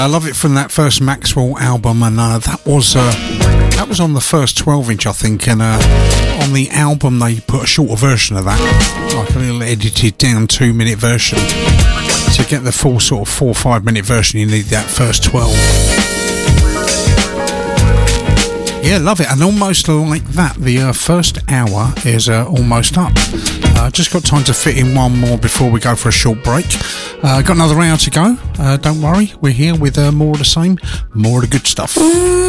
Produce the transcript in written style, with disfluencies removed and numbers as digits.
I love it from that first Maxwell album, and that was on the first 12-inch, I think, and on the album they put a shorter version of that, like a little edited down 2-minute version. To get the full sort of 4 or 5 minute version, you need that first 12. Yeah, love it. And almost like that, the first hour is almost up. Just got time to fit in one more before we go for a short break. Got another hour to go. Don't worry, we're here with more of the same, more of the good stuff.